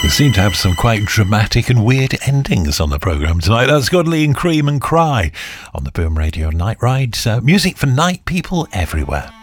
We seem to have some quite dramatic and weird endings on the programme tonight. That's Godley and Cream and Cry on the Boom Radio Night Rides. Music for night people everywhere.